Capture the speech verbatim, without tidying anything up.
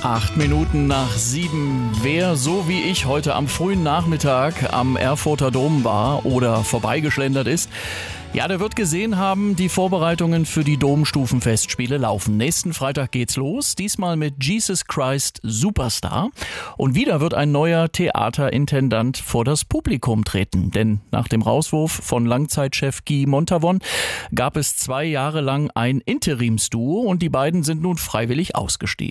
Acht Minuten nach sieben. Wer so wie ich heute am frühen Nachmittag am Erfurter Dom war oder vorbeigeschlendert ist, ja, der wird gesehen haben, die Vorbereitungen für die Domstufenfestspiele laufen. Nächsten Freitag geht's los, diesmal mit Jesus Christ Superstar. Und wieder wird ein neuer Theaterintendant vor das Publikum treten. Denn nach dem Rauswurf von Langzeitchef Guy Montavon gab es zwei Jahre lang ein Interimsduo und die beiden sind nun freiwillig ausgestiegen.